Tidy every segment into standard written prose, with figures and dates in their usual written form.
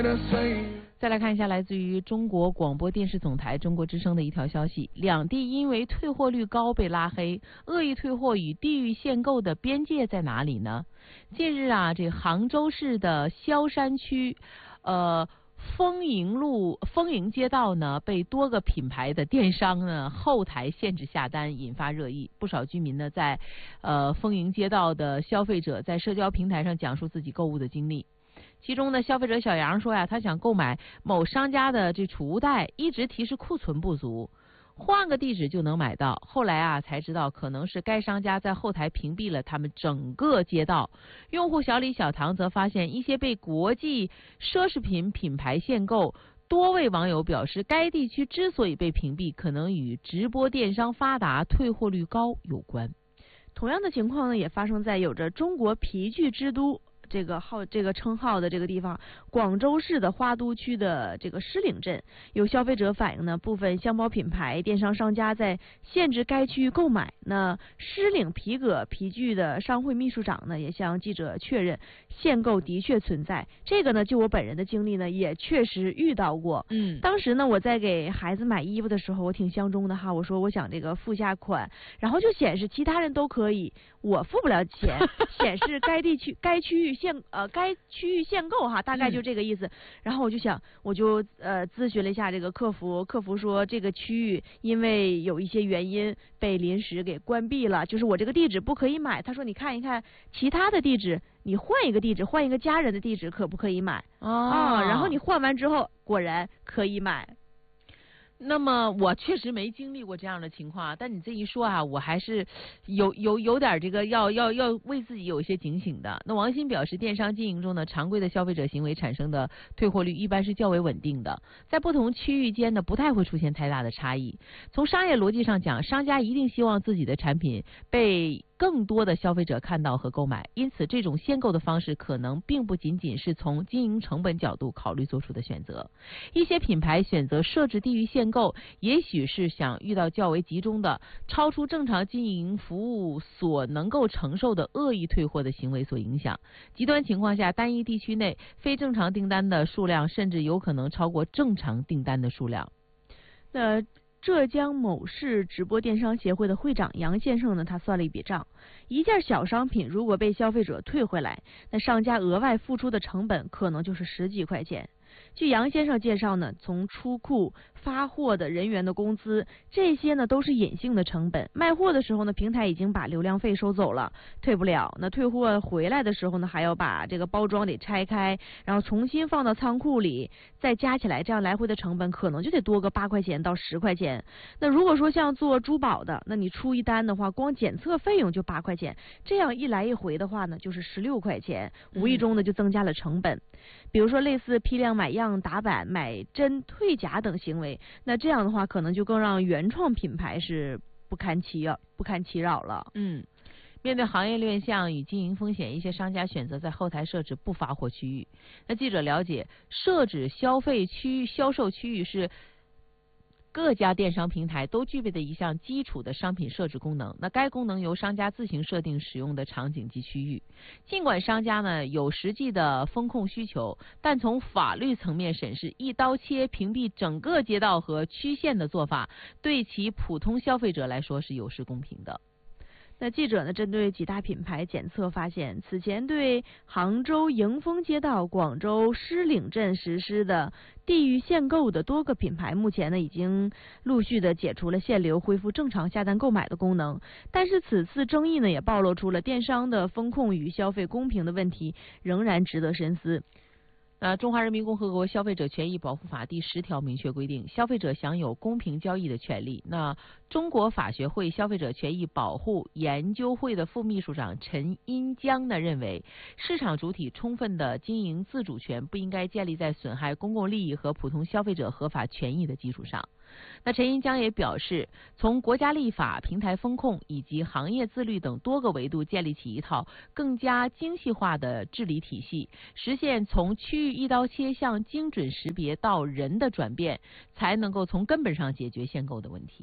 再来看一下来自于中国广播电视总台中国之声的一条消息，两地因为退货率高被拉黑，恶意退货与地域限购的边界在哪里呢？近日啊，这杭州市的萧山区丰盈街道呢，被多个品牌的电商呢后台限制下单，引发热议。不少居民呢在丰盈街道的消费者在社交平台上讲述自己购物的经历。其中呢，消费者小杨说呀，他想购买某商家的这储物袋，一直提示库存不足，换个地址就能买到。后来啊，才知道可能是该商家在后台屏蔽了他们整个街道。用户小李小唐则发现一些被国际奢侈品品牌限购。多位网友表示，该地区之所以被屏蔽，可能与直播电商发达、退货率高有关。 同样的情况呢，也发生在有着中国皮具之都这个称号的这个地方，广州市的花都区的这个狮岭镇，有消费者反映呢，部分箱包品牌电商商家在限制该区域购买。那狮岭皮革皮具的商会秘书长呢，也向记者确认，限购的确存在。这个呢，就我本人的经历呢，也确实遇到过。当时呢，我在给孩子买衣服的时候，我挺相中的哈，我说我想这个付下款，然后就显示其他人都可以，我付不了钱，显示该区域限购哈，大概就这个意思。然后我就咨询了一下这个客服说这个区域因为有一些原因被临时给关闭了，就是我这个地址不可以买。他说你看一看其他的地址，你换一个地址，换一个家人的地址可不可以买？然后你换完之后果然可以买。 那么我确实没经历过这样的情况，但你这一说啊，我还是有点这个要为自己有一些警醒的。那王鑫表示，电商经营中呢，常规的消费者行为产生的退货率一般是较为稳定的，在不同区域间呢不太会出现太大的差异。从商业逻辑上讲，商家一定希望自己的产品被更多的消费者看到和购买，因此这种限购的方式可能并不仅仅是从经营成本角度考虑做出的选择。一些品牌选择设置地域限购，也许是想遇到较为集中的、超出正常经营服务所能够承受的恶意退货的行为所影响。极端情况下，单一地区内非正常订单的数量甚至有可能超过正常订单的数量。 那浙江某市直播电商协会的会长杨先生呢，他算了一笔账，一件小商品如果被消费者退回来，那商家额外付出的成本可能就是10几块钱。据杨先生介绍呢，从出库、发货的人员的工资，这些呢都是隐性的成本。卖货的时候呢，平台已经把流量费收走了，退不了。那退货回来的时候呢，还要把这个包装得拆开，然后重新放到仓库里，再加起来，这样来回的成本可能就得多个8块钱到10块钱。那如果说像做珠宝的，那你出一单的话，光检测费用就8块钱，这样一来一回的话呢，就是16块钱，无意中呢就增加了成本。比如说类似批量买样、打版、买真退假等行为，那这样的话可能就更让原创品牌是不堪其扰了。 面对行业乱象与经营风险，一些商家选择在后台设置不发货区域。那记者了解，设置销售区域是各家电商平台都具备的一项基础的商品设置功能。那该功能由商家自行设定使用的场景及区域。尽管商家呢有实际的风控需求，但从法律层面审视，一刀切屏蔽整个街道和区县的做法，对其普通消费者来说是有失公平的。 那记者呢，针对几大品牌检测发现，此前对杭州迎丰街道、广州狮岭镇实施的地域限购的多个品牌，目前呢已经陆续的解除了限流，恢复正常下单购买的功能。但是此次争议呢，也暴露出了电商的风控与消费公平的问题，仍然值得深思。 中华人民共和国消费者权益保护法第10条明确规定，消费者享有公平交易的权利。那中国法学会消费者权益保护研究会的副秘书长陈荫江呢认为，市场主体充分的经营自主权不应该建立在损害公共利益和普通消费者合法权益的基础上。那陈荫江也表示，从国家立法、平台风控以及行业自律等多个维度建立起一套更加精细化的治理体系，实现从区域一刀切向精准识别到人的转变，才能够从根本上解决限购的问题。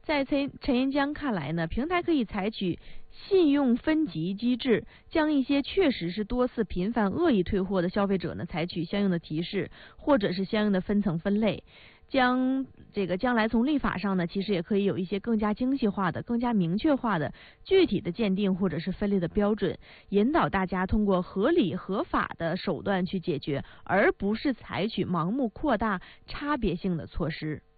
在陈银江看来呢，平台可以采取信用分级机制，将一些确实是多次频繁恶意退货的消费者呢，采取相应的提示，或者是相应的分层分类。将来从立法上呢，其实也可以有一些更加精细化的、更加明确化的具体的鉴定或者是分类的标准，引导大家通过合理合法的手段去解决，而不是采取盲目扩大差别性的措施。